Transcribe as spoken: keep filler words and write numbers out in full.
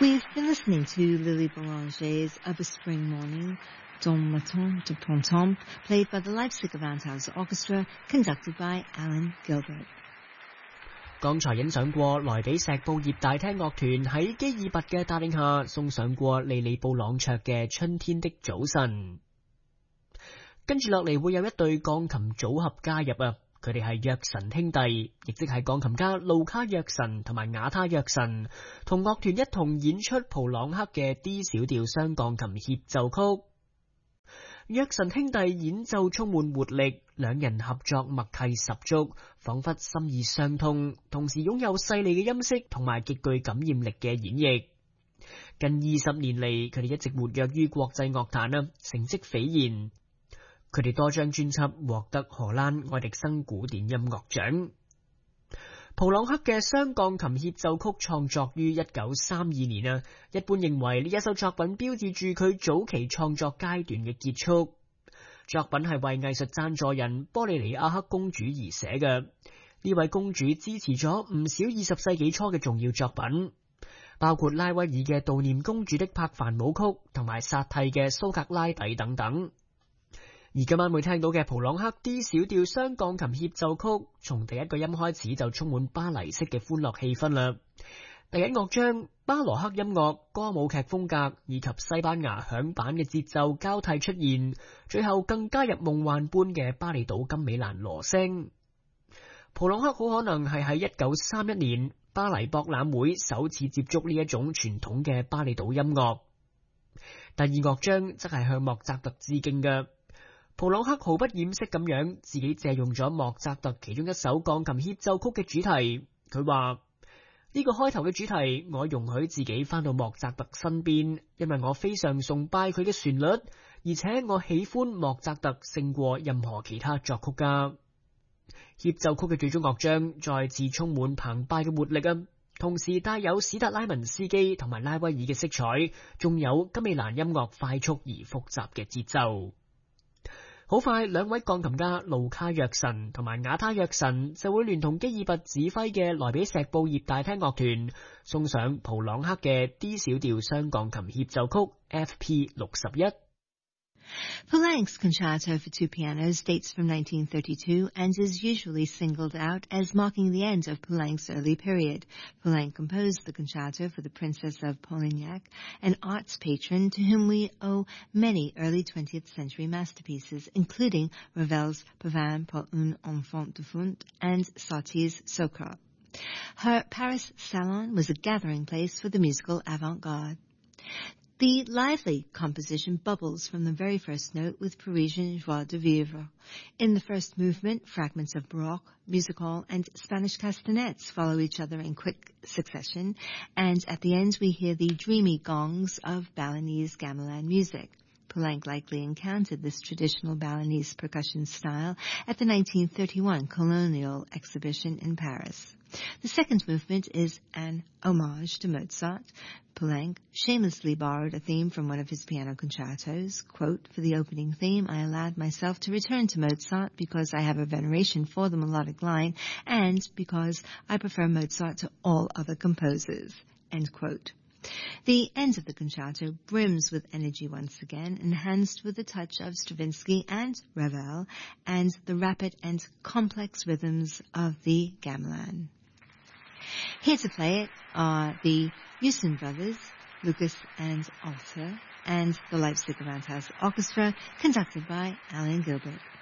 We've been listening to Lily Boulanger's Of a Spring Morning, Don Matin de Printemps, played by the Leipzig Gewandhaus Orchestra, conducted by Alan Gilbert. 剛才欣賞過萊比錫布葉大廳樂團喺基爾拔嘅帶領下送上過利利布朗卓嘅春天的早晨。跟住落嚟會有一對鋼琴組合加入啊，佢哋係約神兄弟，亦即係鋼琴家路卡約神同埋瓦他約神，同樂團一同演出普朗克嘅 D 小調雙鋼琴協奏曲。約神兄弟演奏充滿活力，兩人合作默契十足，仿佛心意相通，同時擁有細膩嘅音色同埋極具感染力嘅演繹。近二十年嚟，佢哋一直活躍於國際樂壇啊，成績斐然。佢哋多張專輯獲得荷蘭愛迪生古典音樂獎。普朗克嘅雙鋼琴協奏曲創作於一九三二年啊，一般認為呢一首作品標誌住佢早期創作階段嘅結束。作品係為藝術贊助人波利尼亞克公主而寫嘅，呢位公主支持咗唔少二十世紀初嘅重要作品，包括拉威爾嘅悼念公主的柏凡舞曲同埋薩蒂嘅蘇格拉底等等。而今晚會聽到嘅普朗克 D 小調雙鋼琴協奏曲，從第一個音開始就充滿巴黎式嘅歡樂氣氛啦。第一樂章巴羅克音樂、歌舞劇風格以及西班牙響板嘅節奏交替出現，最後更加入夢幻般嘅巴厘島金美蘭羅聲。普朗克好可能係喺一九三一年巴黎博覽會首次接觸呢一種傳統嘅巴厘島音樂。第二樂章則係向莫扎特致敬嘅。普朗克毫不掩飾咁樣自己借用咗莫扎特其中一首鋼琴協奏曲嘅主題。佢話呢個開頭嘅主題，我容許自己翻到莫扎特身邊，因為我非常崇拜佢嘅旋律，而且我喜歡莫扎特勝過任何其他作曲家。協奏曲嘅最終樂章再次充滿澎湃嘅活力啊，同時帶有史特拉文斯基同埋拉威爾嘅色彩，仲有金美蘭音樂快速而複雜嘅節奏。好快，兩位鋼琴家路卡約神同埋瓦他約神就會聯同基爾拔指揮嘅萊比錫布葉大廳樂團送上普朗克嘅 D 小調雙鋼琴協奏曲 F P 六十一。 Poulenc's concerto for two pianos dates from nineteen thirty-two and is usually singled out as marking the end of Poulenc's early period. Poulenc composed the concerto for the Princess of Polignac, an arts patron to whom we owe many early twentieth century masterpieces, including Ravel's Pavane pour un enfant defunt and Satie's Socrate. Her Paris salon was a gathering place for the musical avant-garde. The lively composition bubbles from the very first note with Parisian joie de vivre. In the first movement, fragments of Baroque, music hall, and Spanish castanets follow each other in quick succession, and at the end we hear the dreamy gongs of Balinese gamelan music. Poulenc likely encountered this traditional Balinese percussion style at the nineteen thirty-one Colonial Exhibition in Paris. The second movement is an homage to Mozart. Poulenc shamelessly borrowed a theme from one of his piano concertos. Quote, "For the opening theme, I allowed myself to return to Mozart because I have a veneration for the melodic line and because I prefer Mozart to all other composers." End quote. The end of the concerto brims with energy once again, enhanced with a touch of Stravinsky and Ravel and the rapid and complex rhythms of the gamelan. Here to play it are the Houston brothers, Lucas and Alter, and the Leipzig Gewandhaus Orchestra, conducted by Alan Gilbert.